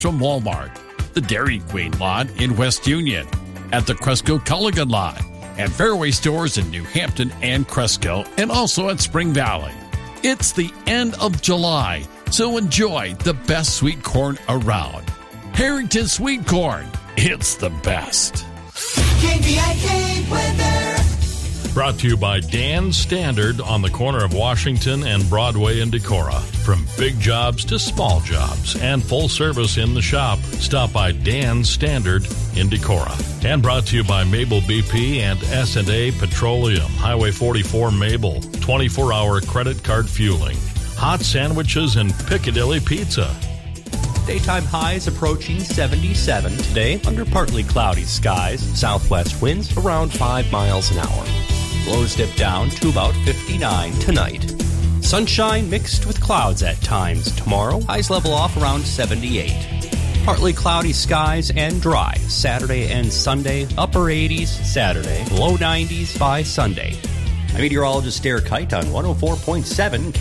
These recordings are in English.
from Walmart, the Dairy Queen lot in West Union, at the Cresco Culligan lot, and Fairway stores in New Hampton and Cresco, and also at Spring Valley. It's the end of July, so enjoy the best sweet corn around. Harrington Sweet Corn, it's the best. KVIK weather. Brought to you by Dan Standard on the corner of Washington and Broadway in Decorah. From big jobs to small jobs and full service in the shop, stop by Dan Standard in Decorah. And brought to you by Mabel BP and S&A Petroleum, Highway 44 Mabel, 24-hour credit card fueling, hot sandwiches and Piccadilly Pizza. Daytime highs approaching 77 today under partly cloudy skies. Southwest winds around 5 miles an hour. Lows dip down to about 59 tonight. Sunshine mixed with clouds at times tomorrow. Highs level off around 78. Partly cloudy skies and dry Saturday and Sunday. Upper 80s Saturday. Low 90s by Sunday. I'm meteorologist Derek Kite on 104.7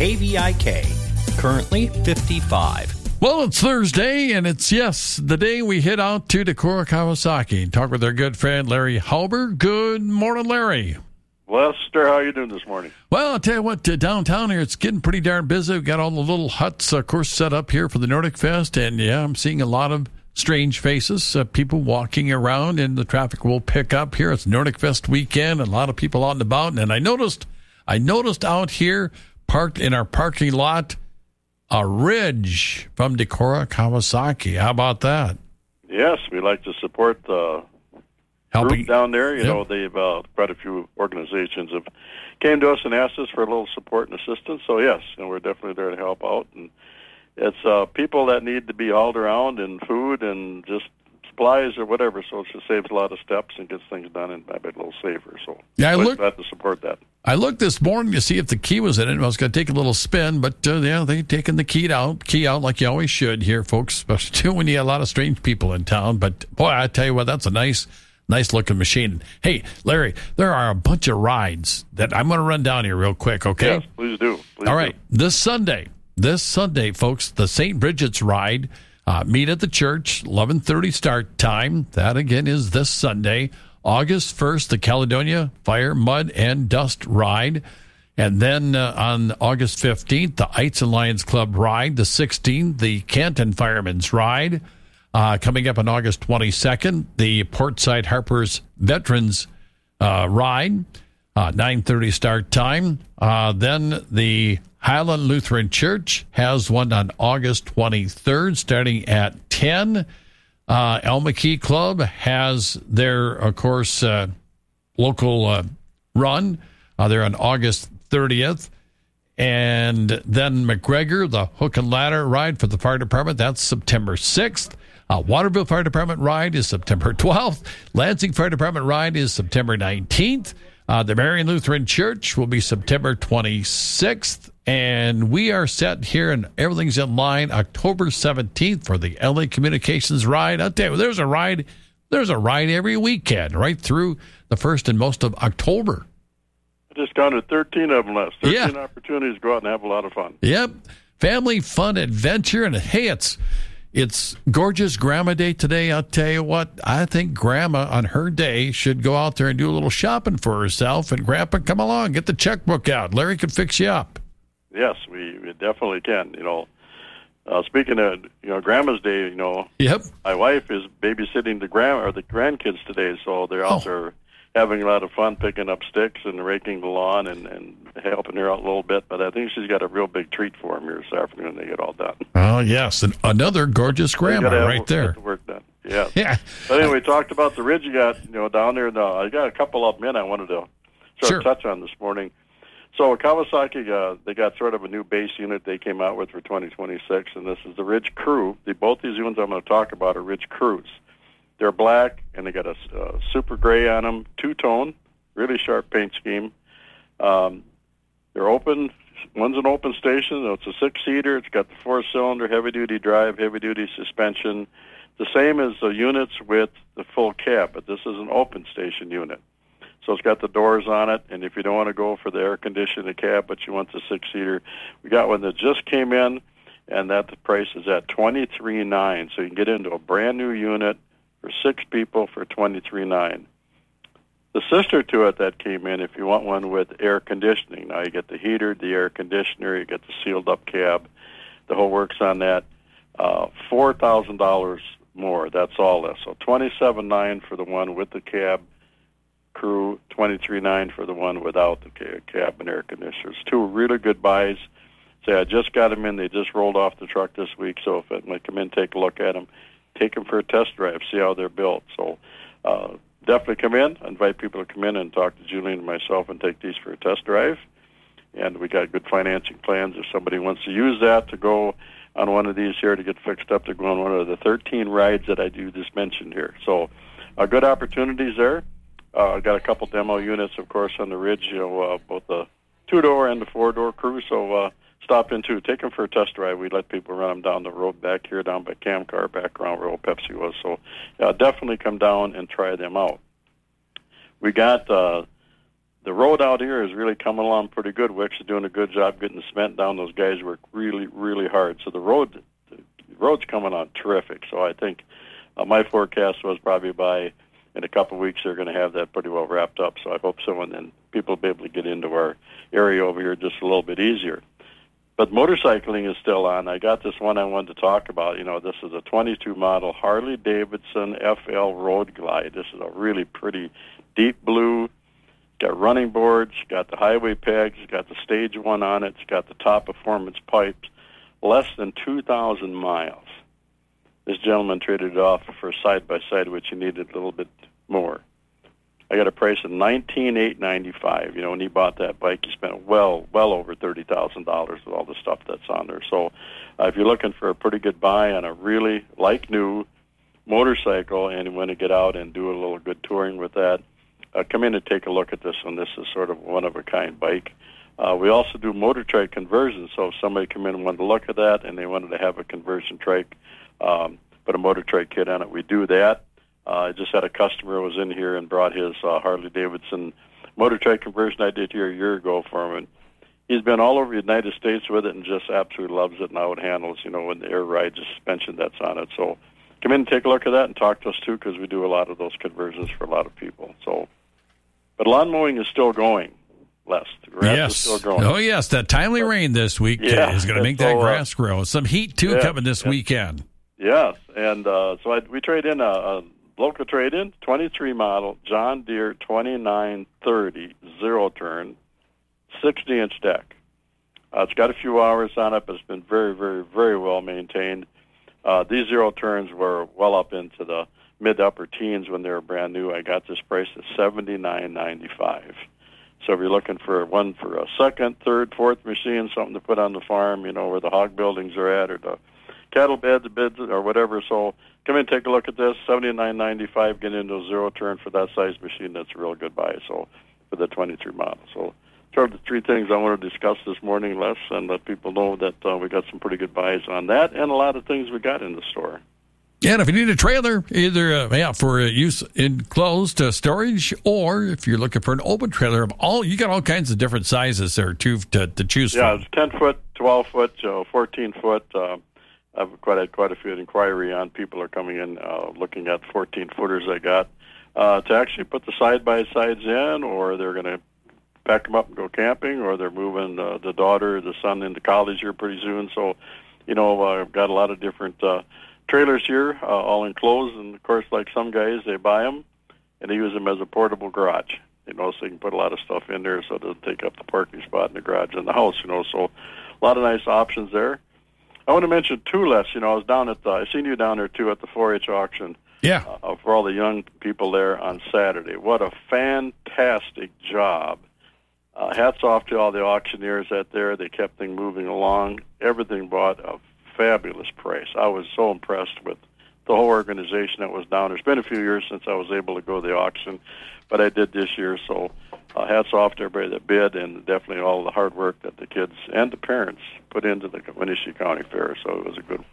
KVIK. Currently 55. Well, it's Thursday, and it's, the day we head out to Decorah, Kawasaki and talk with our good friend Larry Hauber. Good morning, Larry. Lester, how are you doing this morning? Well, I'll tell you what, downtown here, it's getting pretty darn busy. We've got all the little huts, of course, set up here for the Nordic Fest, and I'm seeing a lot of strange faces, people walking around, and the traffic will pick up here. It's Nordic Fest weekend, a lot of people out and about, and I noticed out here, parked in our parking lot, a Ridge from Decorah, Kawasaki. How about that? Yes, we like to support the group down there. You know, they've quite a few organizations have came to us and asked us for a little support and assistance. So yes, and we're definitely there to help out. And it's people that need to be hauled around and food and just supplies or whatever. So it just saves a lot of steps and gets things done and a bit a little safer. So yeah, we're glad to support that. I looked this morning to see if the key was in it. I was going to take a little spin, but they're taking the key out like you always should here, folks, especially when you have a lot of strange people in town. But boy, I tell you what, that's a nice looking machine. Hey, Larry, there are a bunch of rides that I'm going to run down here real quick, okay? Yes, please do. All right, this Sunday, folks, the St. Bridget's ride, meet at the church, 11:30 start time. That, again, is this Sunday. August 1st, the Caledonia Fire, Mud, and Dust Ride. And then on August 15th, the Ites and Lions Club Ride. The 16th, the Canton Firemen's Ride. Coming up on August 22nd, the Portside Harpers Veterans Ride, 9:30 start time. Then the Highland Lutheran Church has one on August 23rd, starting at 10. Elm Key Club has their, of course, local run. They're on August 30th. And then McGregor, the Hook and Ladder Ride for the fire department, that's September 6th. Waterville Fire Department Ride is September 12th. Lansing Fire Department Ride is September 19th. The Marian Lutheran Church will be September 26th. And we are set here, and everything's in line, October 17th for the LA Communications Ride. I'll tell you, there's a ride every weekend, right through the first and most of October. I just counted 13 of them last. 13 opportunities to go out and have a lot of fun. Yep. Family fun adventure. And hey, it's gorgeous Grandma Day today. I'll tell you what, I think Grandma on her day should go out there and do a little shopping for herself. And Grandpa, come along, get the checkbook out. Larry can fix you up. Yes, we definitely can. Speaking of, Grandma's Day, Yep. My wife is babysitting the grandkids today, so they're out there having a lot of fun picking up sticks and raking the lawn and helping her out a little bit. But I think she's got a real big treat for them here this afternoon when they get all done. Oh, yes, and another gorgeous Grandma right there. Work done. Yeah. Yeah. But anyway, we talked about the ridge you got, down there. I got a couple of them in I wanted to touch on this morning. So Kawasaki, they got sort of a new base unit they came out with for 2026, and this is the Ridge Crew. Both these ones I'm going to talk about are Ridge Crews. They're black, and they got a super gray on them, two-tone, really sharp paint scheme. They're open. One's an open station. So it's a six-seater. It's got the four-cylinder, heavy-duty drive, heavy-duty suspension. The same as the units with the full cab, but this is an open station unit. So it's got the doors on it, and if you don't want to go for the air-conditioned cab, but you want the six-seater, we got one that just came in, and that the price is at $23,900. So you can get into a brand new unit for 6 people for $23,900. The sister to it that came in, if you want one with air conditioning, now you get the heater, the air conditioner, you get the sealed up cab, the whole works on that. $4,000 more. That's all this. So $27,900 for the one with the cab crew, $23,900 for the one without the cab and air conditioners. 2 really good buys. Say I just got them in. They just rolled off the truck this week. So if I come in, take a look at them, take them for a test drive, see how they're built. So definitely come in. I invite people to come in and talk to Julian and myself and take these for a test drive. And we got good financing plans. If somebody wants to use that to go on one of these here to get fixed up to go on one of the 13 rides that I do just mentioned here. So good opportunities there. I got a couple demo units, of course, on the Ridge, both the 2-door and the 4-door crew. So stop in too. Take them for a test drive. We let people run them down the road back here, down by Camcar, back around where old Pepsi was. So definitely come down and try them out. We got the road out here is really coming along pretty good. Wicks is doing a good job getting the cement down. Those guys work really, really hard. So the road's coming on terrific. So I think my forecast was probably by in a couple of weeks they're going to have that pretty well wrapped up. So I hope so, and then people will be able to get into our area over here just a little bit easier. But motorcycling is still on. I got this one I wanted to talk about. This is a 22 model Harley-Davidson FL Road Glide. This is a really pretty deep blue. Got running boards, got the highway pegs, got the stage 1 on it, it's got the top performance pipes, less than 2,000 miles. This gentleman traded it off for side-by-side, which he needed a little bit more. I got a price of $19,895. When he bought that bike, he spent well over $30,000 with all the stuff that's on there. So if you're looking for a pretty good buy on a really like-new motorcycle and you want to get out and do a little good touring with that, come in and take a look at this one. This is sort of one-of-a-kind bike. We also do motor trike conversions, so if somebody come in and wanted to look at that and they wanted to have a conversion trike, put a motor trike kit on it, we do that. I just had a customer who was in here and brought his Harley-Davidson motor trike conversion I did here a year ago for him, and he's been all over the United States with it and just absolutely loves it and how it handles, when the air ride, the suspension that's on it. So come in and take a look at that and talk to us, too, because we do a lot of those conversions for a lot of people. So, but lawn mowing is still going, Les. The grass is still growing. Oh, yes. That timely rain this week is going to make that grass grow. Some heat, too, coming this weekend. Yes. And we trade in a local trade-in, 23 model, John Deere 2930, zero-turn, 60-inch deck. It's got a few hours on it, but it's been very, very, very well maintained. These zero turns were well up into the mid-upper teens when they were brand new. I got this price at $79.95. So if you're looking for one for a second, third, fourth machine, something to put on the farm, where the hog buildings are at, or the cattle beds, or whatever. So come in and take a look at this, $79.95. Get into a zero turn for that size machine. That's a real good buy. So for the 23 model. So those are the 3 things I want to discuss this morning, Les, and let people know that we got some pretty good buys on that and a lot of things we got in the store. Yeah, and if you need a trailer, either for use enclosed storage, or if you're looking for an open trailer, you got all kinds of different sizes there too to choose from. Yeah, it's 10-foot, 12-foot, 14-foot. I've had quite a few inquiry on. People are coming in looking at 14-footers I got to actually put the side-by-sides in, or they're going to pack them up and go camping, or they're moving the daughter, the son into college here pretty soon. So, I've got a lot of different trailers here, all enclosed, and of course, like some guys, they buy them and they use them as a portable garage. So you can put a lot of stuff in there, so it doesn't take up the parking spot in the garage in the house. So a lot of nice options there. I want to mention too, Les. I was down at I seen you down there too at the 4-H auction. Yeah. For all the young people there on Saturday. What a fantastic job. Hats off to all the auctioneers out there. They kept things moving along. Everything bought a fabulous price. I was so impressed with the whole organization that was down there. It's been a few years since I was able to go to the auction, but I did this year. So hats off to everybody that bid, and definitely all the hard work that the kids and the parents put into the Winnebago County Fair. So it was a good one.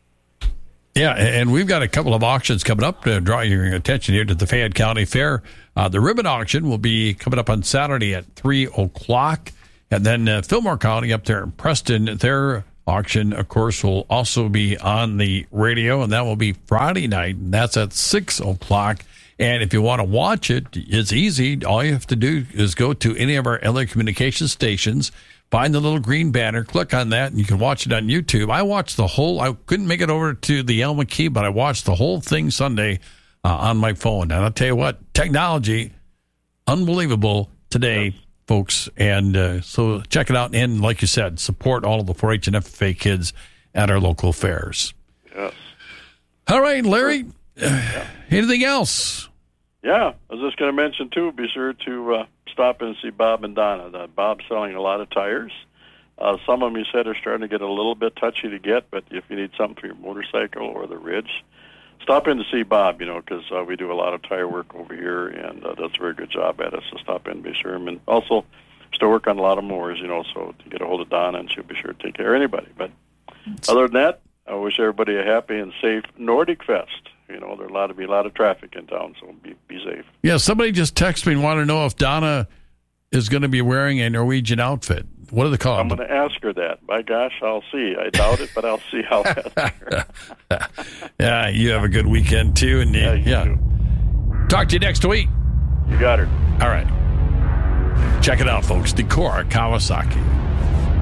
Yeah, and we've got a couple of auctions coming up to draw your attention here to the Fayette County Fair. The ribbon auction will be coming up on Saturday at 3 o'clock. And then Fillmore County up there in Preston, their Auction, of course, will also be on the radio, and that will be Friday night, and that's at 6 o'clock. And if you want to watch it, it's easy. All you have to do is go to any of our LA communication stations, find the little green banner, click on that, and you can watch it on YouTube. I watched the whole, I couldn't make it over to the Elma Key, but I watched the whole thing Sunday on my phone. And I'll tell you what, technology, unbelievable today, folks. And so check it out. And like you said, support all of the 4-H and FFA kids at our local fairs. Yes. All right, Larry, anything else? Yeah, I was just going to mention, too, be sure to stop and see Bob and Donna. Bob's selling a lot of tires. Some of them, you said, are starting to get a little bit touchy to get, but if you need something for your motorcycle or the Ridge, stop in to see Bob, because we do a lot of tire work over here, and does a very good job at it, so stop in and be sure. And also, still work on a lot of mowers, so to get a hold of Donna, and she'll be sure to take care of anybody. But other than that, I wish everybody a happy and safe Nordic Fest. There's allowed to be a lot of traffic in town, so be safe. Yeah, somebody just texted me and wanted to know if Donna is going to be wearing a Norwegian outfit. What do they call it? I'm going to ask her that. By gosh, I'll see. I doubt it, but I'll see how fast. Yeah, you have a good weekend, too. And you too. Talk to you next week. You got her. All right. Check it out, folks. Decorah Kawasaki.